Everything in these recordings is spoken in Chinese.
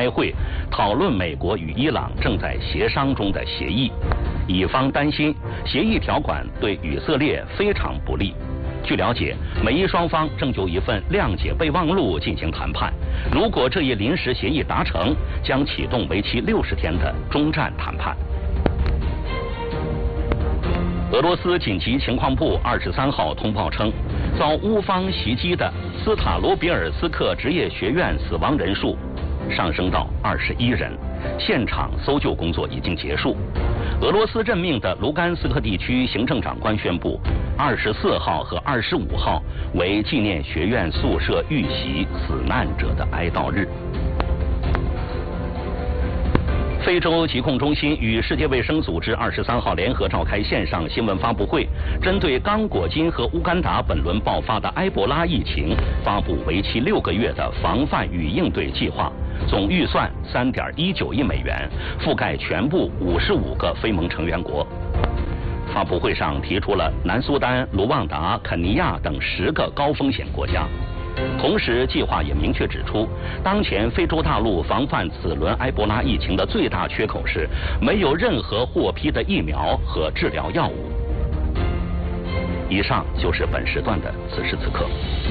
开会，讨论美国与伊朗正在协商中的协议。以方担心协议条款对以色列非常不利。据了解，美伊双方正就一份谅解备忘录进行谈判。如果这一临时协议达成，将启动为期60天的终战谈判。俄罗斯紧急情况部23号通报称，遭乌方袭击的斯塔罗别尔斯克职业学院死亡人数上升到21人，现场搜救工作已经结束。俄罗斯任命的卢甘斯克地区行政长官宣布，24号和25号为纪念学院宿舍遇袭死难者的哀悼日。非洲疾控中心与世界卫生组织23号联合召开线上新闻发布会，针对刚果金和乌干达本轮爆发的埃博拉疫情，发布为期6个月的防范与应对计划，总预算3.19亿美元，覆盖全部55个非盟成员国。发布会上提出了南苏丹、卢旺达、肯尼亚等10个高风险国家。同时，计划也明确指出，当前非洲大陆防范此轮埃博拉疫情的最大缺口是没有任何获批的疫苗和治疗药物。以上就是本时段的此时此刻。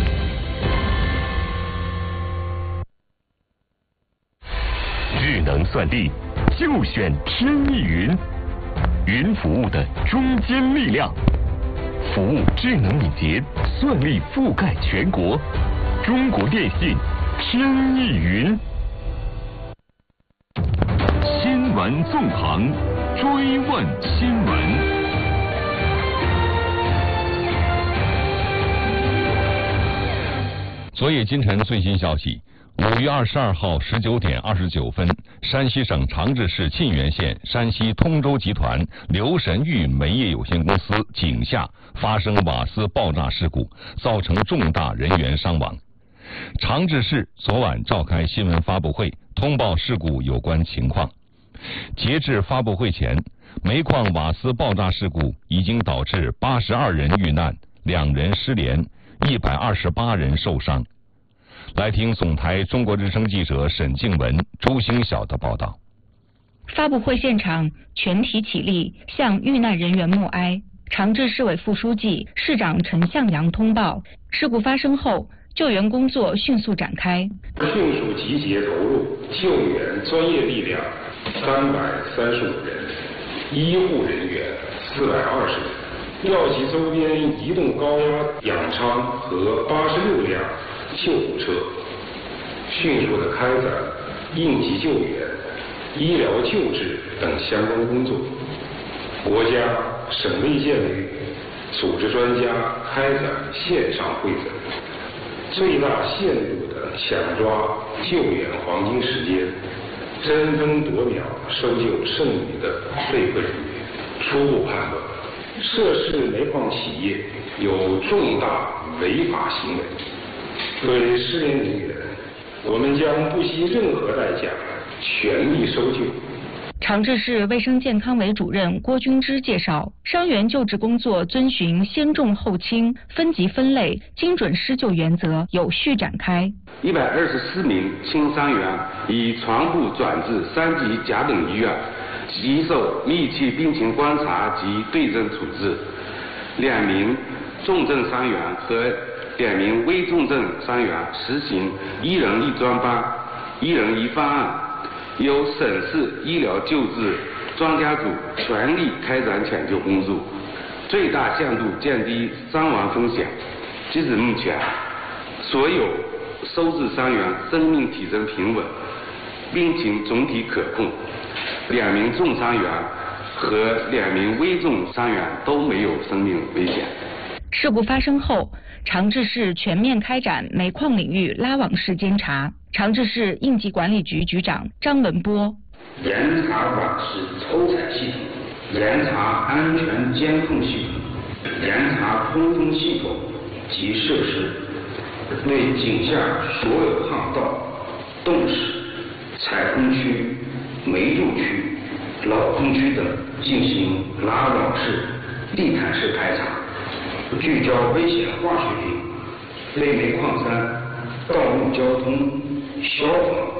智能算地，就选天翼云，云服务的中坚力量，服务智能敏捷，算力覆盖全国。中国电信天翼云。新闻纵横，追问新闻。 昨夜今晨最新消息，5月22号19点29分，山西省长治市沁源县山西通州集团刘神玉煤业有限公司井下发生瓦斯爆炸事故，造成重大人员伤亡。长治市昨晚召开新闻发布会，通报事故有关情况。截至发布会前，煤矿瓦斯爆炸事故已经导致82人遇难，2人失联，128人受伤。来听总台中国之声记者沈静文、朱星晓的报道。 发布会现场，全体起立向遇难人员默哀。长治市委副书记、市长陈向阳通报，事故发生后，救援工作迅速展开， 迅速集结投入救援专业力量335人，医护人员420人，调集周边移动高压氧舱和86辆救护车，迅速地开展应急救援、医疗救治等相关工作。国家、省卫健委组织专家开展线上会诊，最大限度地抢抓救援黄金时间，争分夺秒搜救剩余的被困人员。初步判断，涉事煤矿企业有重大违法行为。对失联人员，我们将不惜任何代价全力搜救。 长治市卫生健康委主任郭军之介绍，伤员救治工作遵循先重后轻、分级分类、精准施救原则，有序展开。 124名轻伤员已全部转至3级甲等医院，接受密切病情观察及对症处置。2名重症伤员和2名危重症伤员实行1人1专班、1人1方案，由省市医疗救治专家组全力开展抢救工作，最大限度降低伤亡风险。截至目前，所有收治伤员生命体征平稳，病情总体可控。2名重伤员和2名危重伤员都没有生命危险。 事故发生后，长治市全面开展煤矿领域拉网式监察。长治市应急管理局局长张文波： 严查网式抽采系统，严查安全监控系统，严查通风系统及设施，对井下所有巷道、洞室、采空区、煤贮区、老空区等进行拉网式、地毯式排查，聚焦危险化学品、非煤矿山、道路交通、消防、